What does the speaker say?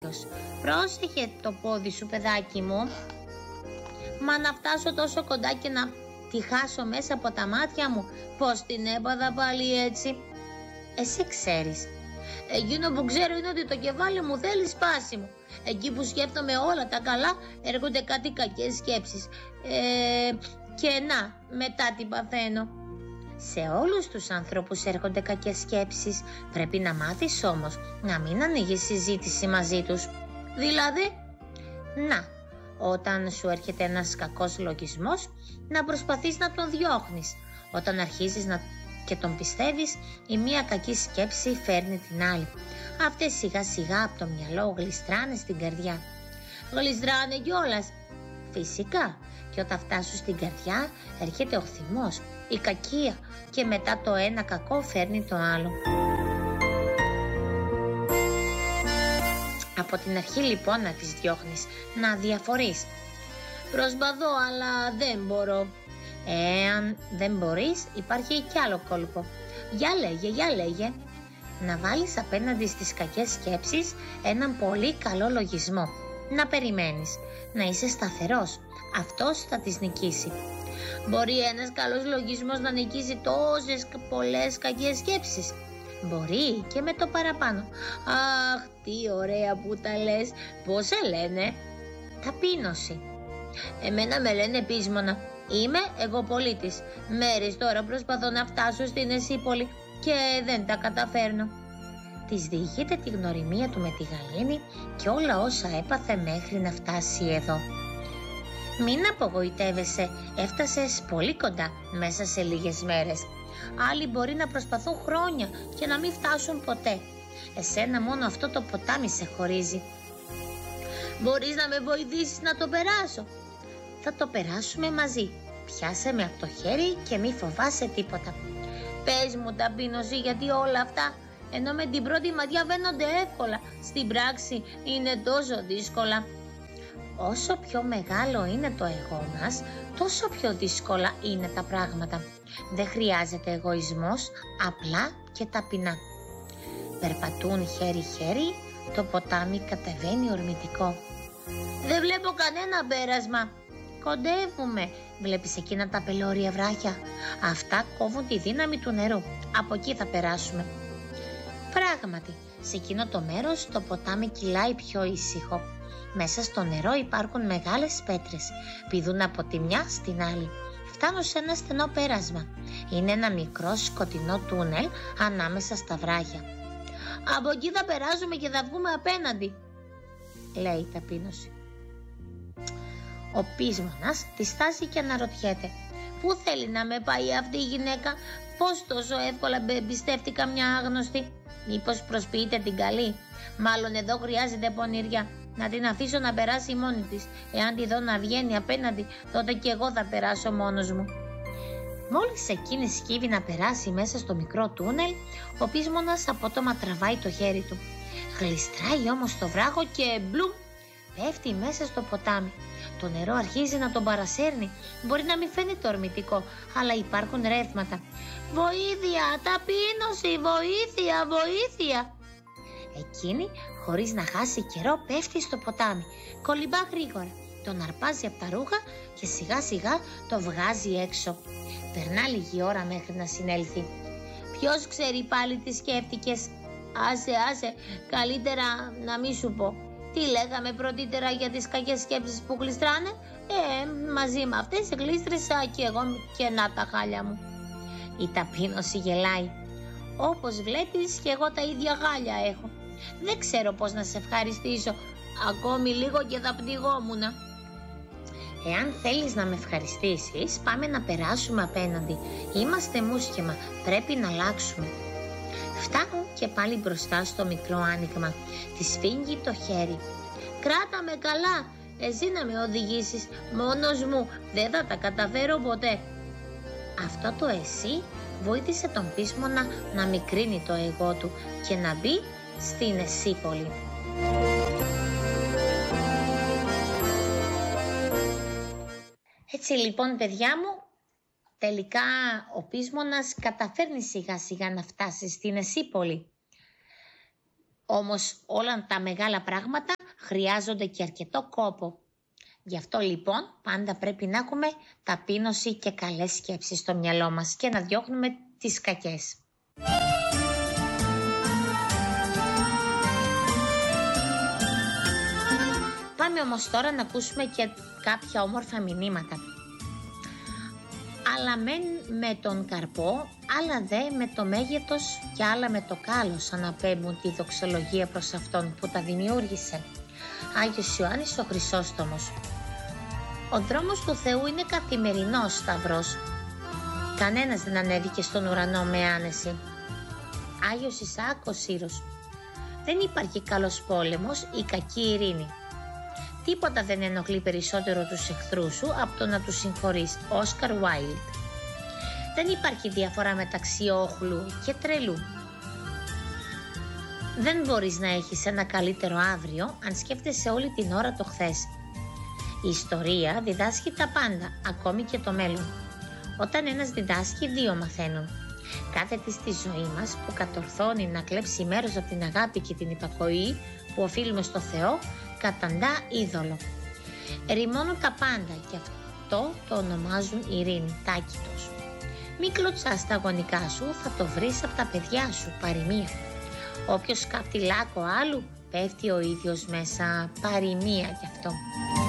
Πρόσεχε το πόδι σου, παιδάκι μου. Μα να φτάσω τόσο κοντά και να τη χάσω μέσα από τα μάτια μου, πώς την έπαθα πάλι έτσι? Εσύ ξέρεις. Εκείνο που ξέρω είναι ότι το κεφάλι μου θέλει σπάσιμο. Εκεί που σκέφτομαι όλα τα καλά έρχονται κάτι κακές σκέψεις. Και να, μετά την παθαίνω. Σε όλους τους ανθρώπους έρχονται κακές σκέψεις. Πρέπει να μάθεις όμως να μην ανοίγεις συζήτηση μαζί τους. Δηλαδή, να, όταν σου έρχεται ένας κακός λογισμός, να προσπαθείς να τον διώχνεις. Όταν αρχίζεις και τον πιστεύεις, η μία κακή σκέψη φέρνει την άλλη. Αυτές σιγά σιγά από το μυαλό γλιστράνε στην καρδιά. Γλιστράνε κιόλας. Φυσικά. Και όταν φτάσουν στην καρδιά έρχεται ο θυμός, η κακία, και μετά το ένα κακό φέρνει το άλλο. Από την αρχή λοιπόν να τις διώχνεις, να διαφορείς. Προσπαθώ αλλά δεν μπορώ. Εάν δεν μπορείς, υπάρχει κι άλλο κόλπο. Για λέγε. Να βάλεις απέναντι στις κακές σκέψεις έναν πολύ καλό λογισμό. Να περιμένεις, να είσαι σταθερός. Αυτός θα τις νικήσει. Μπορεί ένας καλός λογισμός να νικήσει τόσες πολλές κακές σκέψεις? Μπορεί και με το παραπάνω. Αχ, τι ωραία που τα λες. Πώς σε λένε? Ταπείνωση. Εμένα με λένε πείσμωνα. Είμαι εγώ πολίτης. Μέρες τώρα προσπαθώ να φτάσω στην Εσύπολη και δεν τα καταφέρνω. Της διηγείται τη γνωριμία του με τη Γαλήνη και όλα όσα έπαθε μέχρι να φτάσει εδώ. Μην απογοητεύεσαι, έφτασες πολύ κοντά μέσα σε λίγες μέρες. Άλλοι μπορεί να προσπαθούν χρόνια και να μην φτάσουν ποτέ. Εσένα μόνο αυτό το ποτάμι σε χωρίζει. Μπορείς να με βοηθήσεις να το περάσω? Θα το περάσουμε μαζί. Πιάσε με από το χέρι και μη φοβάσαι τίποτα. Πες μου ταπείνωση, γιατί όλα αυτά, ενώ με την πρώτη ματιά φαίνονται εύκολα, στην πράξη είναι τόσο δύσκολα. Όσο πιο μεγάλο είναι το εγώ μας, τόσο πιο δύσκολα είναι τα πράγματα. Δεν χρειάζεται εγωισμός, απλά και ταπεινά. Περπατούν χέρι-χέρι, το ποτάμι κατεβαίνει ορμητικό. Δεν βλέπω κανένα πέρασμα. Κοντεύουμε. Βλέπεις εκείνα τα πελώρια βράχια? Αυτά κόβουν τη δύναμη του νερού. Από εκεί θα περάσουμε. Πράγματι, σε εκείνο το μέρος το ποτάμι κυλάει πιο ήσυχο. Μέσα στο νερό υπάρχουν μεγάλες πέτρες. Πηδούν από τη μια στην άλλη. Φτάνουν σε ένα στενό πέρασμα. Είναι ένα μικρό σκοτεινό τούνελ ανάμεσα στα βράχια. Από εκεί θα περάσουμε και θα βγούμε απέναντι, λέει η ταπείνωση. Ο πείσμονας τη στάζει και αναρωτιέται. Πού θέλει να με πάει αυτή η γυναίκα? Πώς τόσο εύκολα εμπιστεύτηκα μια άγνωστη? Μήπως προσποιείται την καλή? Μάλλον εδώ χρειάζεται πονηριά. Να την αφήσω να περάσει μόνη της. Εάν τη δω να βγαίνει απέναντι, τότε και εγώ θα περάσω μόνος μου. Μόλις εκείνη σκύβει να περάσει μέσα στο μικρό τούνελ, ο πείσμονας απότομα τραβάει το χέρι του. Γλιστράει όμως το βράχο και μπλουμ, πέφτει μέσα στο ποτάμι. Το νερό αρχίζει να τον παρασέρνει. Μπορεί να μην φαίνεται ορμητικό, αλλά υπάρχουν ρεύματα. Βοήθεια, ταπείνωση, βοήθεια. Εκείνη, χωρίς να χάσει καιρό, πέφτει στο ποτάμι. Κολυμπά γρήγορα, τον αρπάζει από τα ρούχα και σιγά σιγά το βγάζει έξω. Περνά λίγη ώρα μέχρι να συνέλθει. Ποιος ξέρει πάλι τι σκέφτηκες? Άσε, καλύτερα να μη σου πω. Τι λέγαμε πρωτήτερα για τις κακές σκέψεις που γλιστράνε? Μαζί με αυτές γλίστρισα και εγώ και να τα χάλια μου. Η ταπείνωση γελάει. Όπως βλέπεις και εγώ τα ίδια χάλια έχω. Δεν ξέρω πώς να σε ευχαριστήσω. Ακόμη λίγο και θα πνιγόμουν. Εάν θέλεις να με ευχαριστήσεις, πάμε να περάσουμε απέναντι. Είμαστε μουσχεμα, πρέπει να αλλάξουμε. Φτάνουν και πάλι μπροστά στο μικρό άνοιγμα. Τη σφίγγει το χέρι. Κράτα με καλά, εσύ να με οδηγήσεις. Μόνος μου δεν θα τα καταφέρω ποτέ. Αυτό το εσύ βοήθησε τον πείσμονα να μικρύνει το εγώ του και να μπει στην Εσύπολη. Έτσι λοιπόν, παιδιά μου, τελικά ο πείσμονας καταφέρνει σιγά σιγά να φτάσει στην Εσύπολη. Όμως όλα τα μεγάλα πράγματα χρειάζονται και αρκετό κόπο. Γι' αυτό λοιπόν πάντα πρέπει να έχουμε ταπείνωση και καλές σκέψεις στο μυαλό μας και να διώχνουμε τις κακές. Πάμε όμως τώρα να ακούσουμε και κάποια όμορφα μηνύματα. Άλλα μεν με τον καρπό, άλλα δε με το μέγεθος και άλλα με το κάλος αναπέμπουν τη δοξολογία προς Αυτόν που τα δημιούργησε. Άγιος Ιωάννης ο Χρυσόστομος. Ο δρόμος του Θεού είναι καθημερινός σταυρός. Κανένας δεν ανέβηκε στον ουρανό με άνεση. Άγιος Ισαάκ ο Σύρος. Δεν υπάρχει καλός πόλεμος ή κακή ειρήνη. Τίποτα δεν ενοχλεί περισσότερο τους εχθρούς σου από το να τους συγχωρείς. Όσκαρ Βάιλντ. Δεν υπάρχει διαφορά μεταξύ όχλου και τρελού. Δεν μπορείς να έχεις ένα καλύτερο αύριο αν σκέφτεσαι όλη την ώρα το χθες. Η ιστορία διδάσκει τα πάντα, ακόμη και το μέλλον. Όταν ένας διδάσκει, δύο μαθαίνουν. Κάθε τι στη ζωή μας που κατορθώνει να κλέψει μέρος από την αγάπη και την υπακοή που οφείλουμε στο Θεό, καταντά είδωλο. Ρημώνουν τα πάντα και αυτό το ονομάζουν ειρήνη, Τάκητος. Μην κλωτσάς τα γονικά σου, θα το βρεις από τα παιδιά σου, παροιμία. Όποιος σκάφτει λάκκο άλλου, πέφτει ο ίδιος μέσα, παροιμία γι' αυτό.